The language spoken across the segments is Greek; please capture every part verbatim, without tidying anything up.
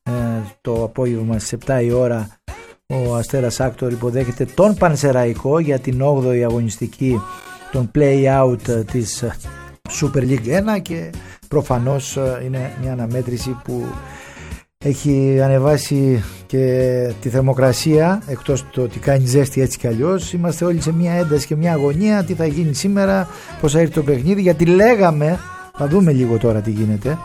ε, το απόγευμα στις επτά η ώρα ο Αστέρας Άκτορ υποδέχεται τον Πανσεραϊκό για την όγδοη αγωνιστική, τον play-out της Super League ένα, και προφανώς είναι μια αναμέτρηση που έχει ανεβάσει και τη θερμοκρασία, εκτός το ότι κάνει ζέστη έτσι κι αλλιώς. Είμαστε όλοι σε μια ένταση και μια αγωνία, τι θα γίνει σήμερα, πώς θα έρθει το παιχνίδι, γιατί λέγαμε, θα δούμε λίγο τώρα τι γίνεται.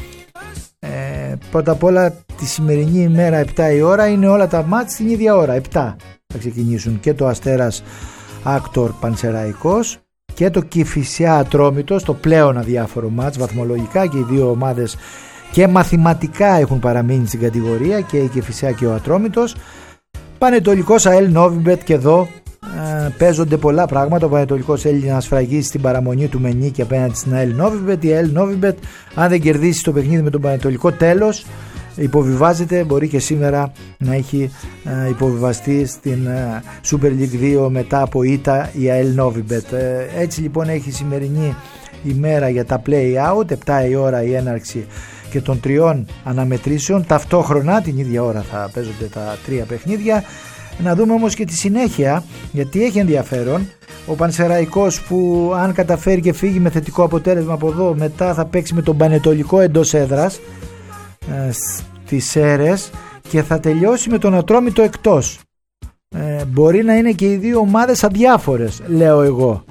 Ε, πρώτα απ' όλα τη σημερινή ημέρα επτά η ώρα είναι όλα τα μάτς την ίδια ώρα, επτά θα ξεκινήσουν, και το Αστέρας Άκτορ Πανσεραϊκός και το Κηφισιά Ατρόμητος, το πλέον αδιάφορο μάτς βαθμολογικά, και οι δύο ομάδες και μαθηματικά έχουν παραμείνει στην κατηγορία, και η Κηφισιά και ο Ατρόμητος. Πανετολικός ΑΕΛ Νόβιμπετ, και εδώ ε, παίζονται πολλά πράγματα. Ο Πανετολικός θέλει να σφραγίσει την παραμονή του με νίκη απέναντι στην ΑΕΛ Νόβιμπετ. Η ΑΕΛ Νόβιμπετ, αν δεν κερδίσει το παιχνίδι με τον Πανετολικό, τέλος, υποβιβάζεται. Μπορεί και σήμερα να έχει ε, υποβιβαστεί στην ε, Super League δύο μετά από ήττα η ΑΕΛ Νόβιμπετ. Ε, έτσι λοιπόν έχει σημερινή ημέρα για τα play-out, επτά η ώρα η έναρξη και των τριών αναμετρήσεων. Ταυτόχρονα την ίδια ώρα θα παίζονται τα τρία παιχνίδια. Να δούμε όμως και τη συνέχεια, γιατί έχει ενδιαφέρον. Ο Πανσεραϊκός, που αν καταφέρει και φύγει με θετικό αποτέλεσμα από εδώ, μετά θα παίξει με τον Πανετολικό εντός έδρας ε, στις Σέρρες, και θα τελειώσει με τον Ατρόμητο εκτός. Ε, μπορεί να είναι και οι δύο ομάδες αδιάφορες, λέω εγώ.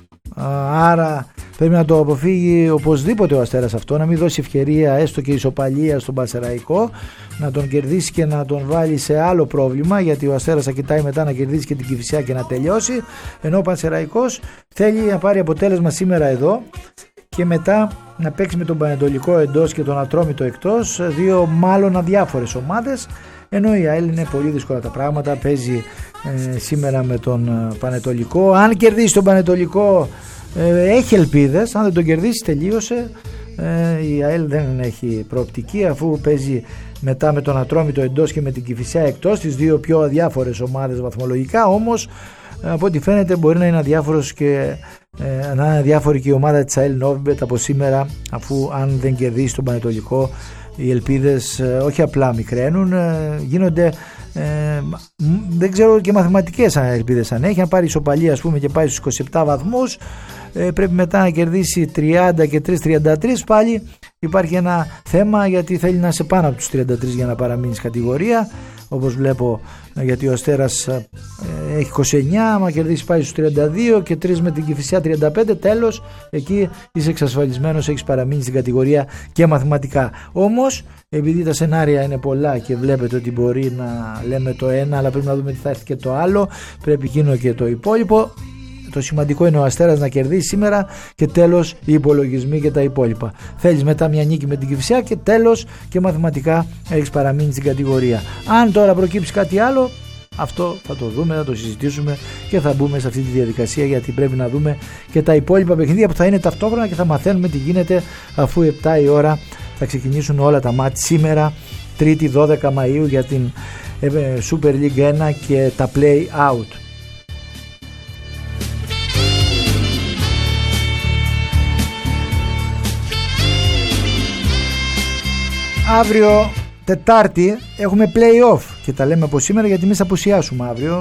Άρα πρέπει να το αποφύγει οπωσδήποτε ο Αστέρας αυτό, να μην δώσει ευκαιρία έστω και ισοπαλία στον Πανσεραϊκό, να τον κερδίσει και να τον βάλει σε άλλο πρόβλημα, γιατί ο Αστέρας θα κοιτάει μετά να κερδίσει και την Κηφισιά και να τελειώσει, ενώ ο Πανσεραϊκός θέλει να πάρει αποτέλεσμα σήμερα εδώ και μετά να παίξει με τον Πανετολικό εντός και τον Ατρόμητο εκτός, δύο μάλλον αδιάφορες ομάδες. Ενώ η ΑΕΛ είναι πολύ δύσκολα τα πράγματα, παίζει ε, σήμερα με τον ε, Πανετολικό. Αν κερδίσει τον Πανετολικό ε, έχει ελπίδες, αν δεν τον κερδίσει τελείωσε. ε, η ΑΕΛ δεν έχει προοπτική, αφού παίζει μετά με τον Ατρόμητο εντός και με την Κηφισιά εκτός, τις δύο πιο αδιάφορες ομάδες βαθμολογικά. Όμως ε, από ό,τι φαίνεται μπορεί να είναι αδιάφορος και ε, να είναι αδιάφορη και η ομάδα της ΑΕΛ Νόβιμπετ από σήμερα, αφού αν δεν κερδίσει τον Πανετολικό οι ελπίδες ε, όχι απλά μικραίνουν, ε, γίνονται ε, δεν ξέρω και μαθηματικές ελπίδες αν έχει. Αν πάρει ισοπαλία, ας πούμε, και πάει στους είκοσι επτά βαθμούς, ε, πρέπει μετά να κερδίσει τριάντα και τρία τριάντα τρία, πάλι υπάρχει ένα θέμα, γιατί θέλει να είσαι πάνω από τους τριάντα τρία για να παραμείνει στην κατηγορία, όπως βλέπω, γιατί ο Αστέρας ε, έχει είκοσι εννιά, άμα κερδίσει πάει στους τριάντα δύο και τρία με την Κηφισιά τριάντα πέντε, τέλος, εκεί είσαι εξασφαλισμένος, έχεις παραμείνει στην κατηγορία και μαθηματικά. Όμως επειδή τα σενάρια είναι πολλά και βλέπετε ότι μπορεί να λέμε το ένα, αλλά πρέπει να δούμε τι θα έρθει και το άλλο, πρέπει εκείνο και το υπόλοιπο. Το σημαντικό είναι ο Αστέρας να κερδίσει σήμερα και τέλος οι υπολογισμοί και τα υπόλοιπα. Θέλεις μετά μια νίκη με την Κηφισιά και τέλος και μαθηματικά έχεις παραμείνει στην κατηγορία. Αν τώρα προκύψει κάτι άλλο, αυτό θα το δούμε, θα το συζητήσουμε και θα μπούμε σε αυτή τη διαδικασία, γιατί πρέπει να δούμε και τα υπόλοιπα παιχνίδια που θα είναι ταυτόχρονα και θα μαθαίνουμε τι γίνεται, αφού επτά η ώρα θα ξεκινήσουν όλα τα μάτς σήμερα, Τρίτη δώδεκα Μαΐου, για την Super League ένα και τα play out. Αύριο Τετάρτη έχουμε play off και τα λέμε από σήμερα, γιατί εμείς θα απουσιάσουμε αύριο.